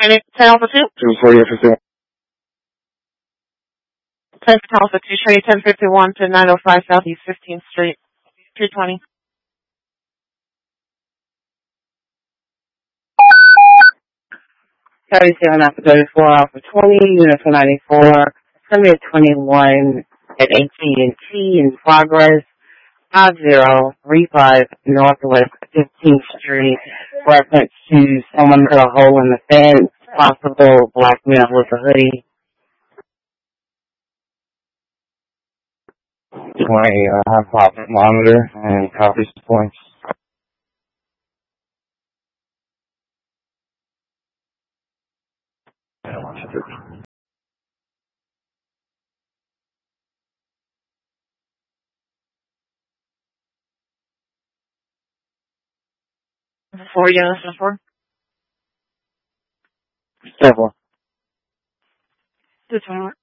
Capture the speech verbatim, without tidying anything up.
And it's ten Alpha two? two forty F S A. ten Alpha two, show you ten fifty-one to nine oh five Southeast fifteenth Street, three twenty. thirty-seven Alpha thirty-four, Alpha twenty, unit for ninety-four, Sunday twenty-one at A T and T in progress, five zero three five Northwest fifteenth Street, reference to someone cut a hole in the fence, possible black male with a hoodie. twenty, uh, high pop monitor and copy points. Four units and four? Several. Two twenty-one.